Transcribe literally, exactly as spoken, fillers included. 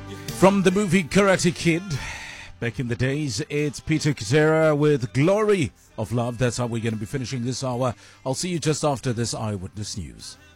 From the movie Karate Kid, back in the days, it's Peter Cetera with Glory of Love. That's how we're going to be finishing this hour. I'll see you just after this Eyewitness News.